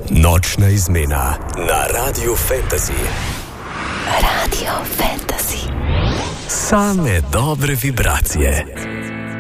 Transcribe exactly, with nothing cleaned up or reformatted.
Nočna izmena na Radiu Fantasy. Radio Fantasy. Same dobre vibracije.